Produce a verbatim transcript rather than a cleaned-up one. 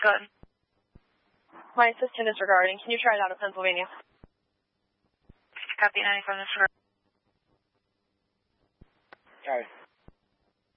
Good. My assistant is regarding. Can you try it out of Pennsylvania? Copy ninety-five, disregard.